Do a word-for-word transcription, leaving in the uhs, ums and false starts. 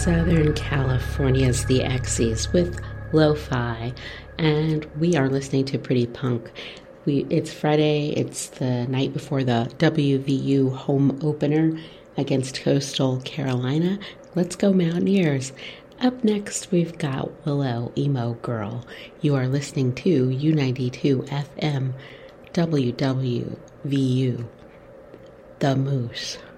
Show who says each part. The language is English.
Speaker 1: Southern California's The X's with Lo-Fi, and we are listening to Pretty Punk. We It's Friday, it's the night before the W V U home opener against Coastal Carolina. Let's go Mountaineers. Up next, we've got Willow, Emo Girl. You are listening to U ninety-two F M, W W V U, The Moose.